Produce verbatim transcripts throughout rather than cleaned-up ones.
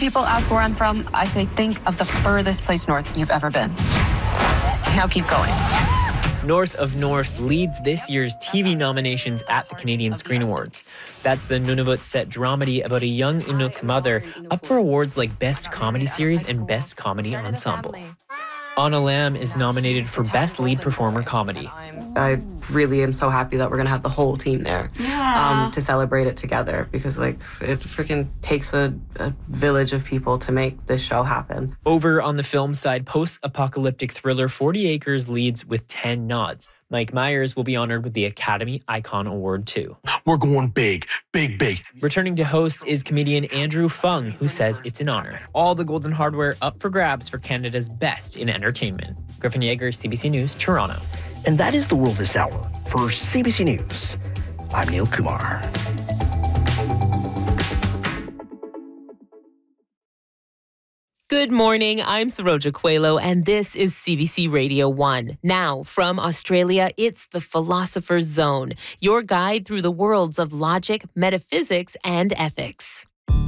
people ask where I'm from, I say, think of the furthest place north you've ever been. Now keep going. North of North leads this year's T V nominations at the Canadian Screen Awards. That's the Nunavut set dramedy about a young Inuk mother up for awards like Best Comedy Series and Best Comedy Ensemble. Anna Lamb is nominated for Best Lead Performer Comedy. I really am so happy that we're going to have the whole team there yeah. um, to celebrate it together, because like it freaking takes a, a village of people to make this show happen. Over on the film side, post-apocalyptic thriller forty acres leads with ten nods. Mike Myers will be honored with the Academy Icon Award too. We're going big, big, big. Returning to host is comedian Andrew Fung, who says it's an honor. All the golden hardware up for grabs for Canada's best in entertainment. Griffin Yeager, C B C News, Toronto. And that is the world this hour. For C B C News, I'm Neil Kumar. Good morning, I'm Saroja Coelho, and this is C B C Radio one. Now, from Australia, it's the Philosopher's Zone, your guide through the worlds of logic, metaphysics, and ethics.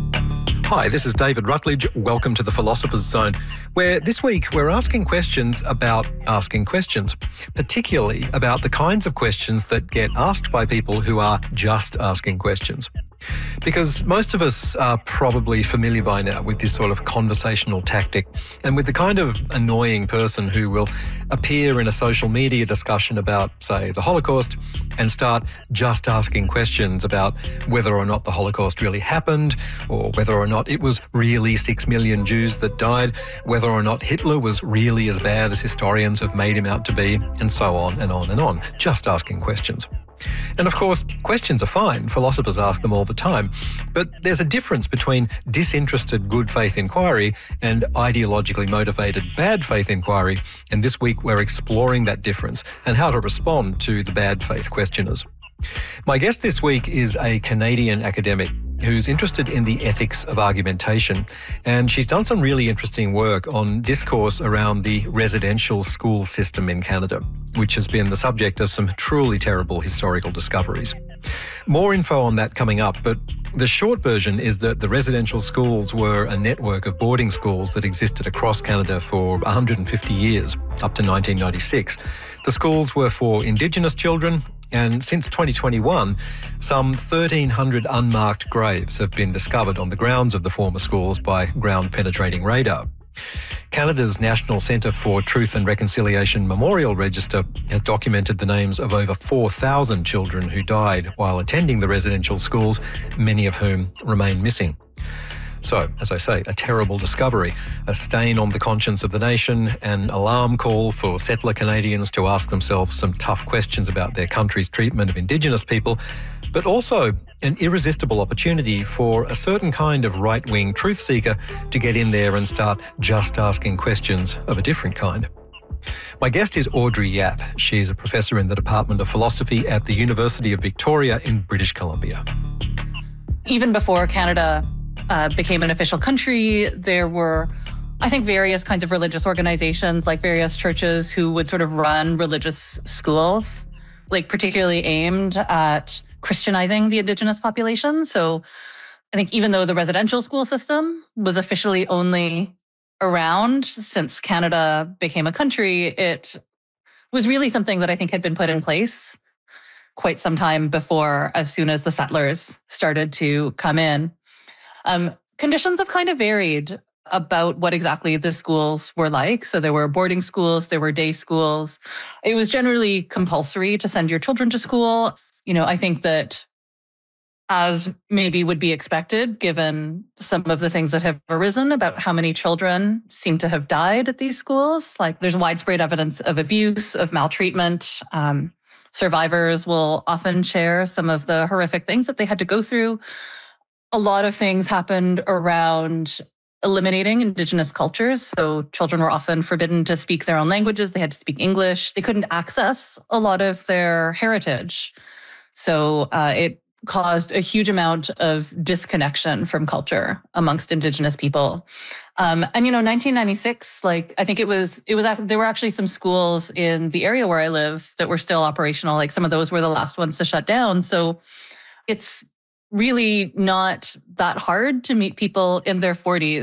Hi, this is David Rutledge. Welcome to the Philosopher's Zone, where this week we're asking questions about asking questions, particularly about the kinds of questions that get asked by people who are just asking questions. Because most of us are probably familiar by now with this sort of conversational tactic and with the kind of annoying person who will appear in a social media discussion about, say, the Holocaust and start just asking questions about whether or not the Holocaust really happened, or whether or not it was really six million Jews that died, whether or not Hitler was really as bad as historians have made him out to be, and so on and on and on. Just asking questions. And of course, questions are fine. Philosophers ask them all the time. But there's a difference between disinterested good faith inquiry and ideologically motivated bad faith inquiry. And this week we're exploring that difference and how to respond to the bad faith questioners. My guest this week is a Canadian academic who's interested in the ethics of argumentation, and she's done some really interesting work on discourse around the residential school system in Canada, which has been the subject of some truly terrible historical discoveries. More info on that coming up, but the short version is that the residential schools were a network of boarding schools that existed across Canada for one hundred fifty years, up to nineteen ninety-six. The schools were for Indigenous children, and since twenty twenty-one, some thirteen hundred unmarked graves have been discovered on the grounds of the former schools by ground-penetrating radar. Canada's National Centre for Truth and Reconciliation Memorial Register has documented the names of over four thousand children who died while attending the residential schools, many of whom remain missing. So, as I say, a terrible discovery, a stain on the conscience of the nation, an alarm call for settler Canadians to ask themselves some tough questions about their country's treatment of Indigenous people, but also an irresistible opportunity for a certain kind of right-wing truth seeker to get in there and start just asking questions of a different kind. My guest is Audrey Yap. She's a professor in the Department of Philosophy at the University of Victoria in British Columbia. Even before Canada Uh, became an official country, there were, I think, various kinds of religious organizations, like various churches who would sort of run religious schools, like particularly aimed at Christianizing the Indigenous population. So I think even though the residential school system was officially only around since Canada became a country, it was really something that I think had been put in place quite some time before, as soon as the settlers started to come in. Um, conditions have kind of varied about what exactly the schools were like. So there were boarding schools, there were day schools. It was generally compulsory to send your children to school. You know, I think that, as maybe would be expected, given some of the things that have arisen about how many children seem to have died at these schools, like there's widespread evidence of abuse, of maltreatment. Um, survivors will often share some of the horrific things that they had to go through. A lot of things happened around eliminating Indigenous cultures. So children were often forbidden to speak their own languages. They had to speak English. They couldn't access a lot of their heritage. So uh, it caused a huge amount of disconnection from culture amongst Indigenous people. Um, and, you know, nineteen ninety-six, like, I think it was, it was, there were actually some schools in the area where I live that were still operational. Like, some of those were the last ones to shut down. So it's really not that hard to meet people in their forties